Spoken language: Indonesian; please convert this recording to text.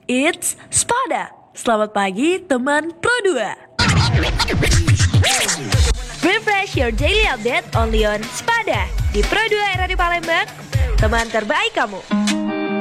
It's Spada. Selamat pagi teman Pro 2. Refresh your daily update only on Spada di Pro 2 Radio Palembang, teman terbaik kamu.